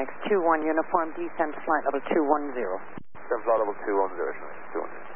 621, uniform descent flight level 210. Descent flight level 210, 210.